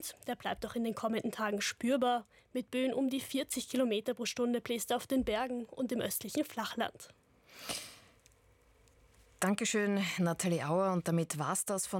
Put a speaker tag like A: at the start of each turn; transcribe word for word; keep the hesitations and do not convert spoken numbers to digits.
A: Der bleibt auch in den kommenden Tagen spürbar. Mit Böen um die vierzig Kilometer pro Stunde bläst er auf den Bergen und im östlichen Flachland.
B: Dankeschön, Nathalie Auer. Und damit war's das von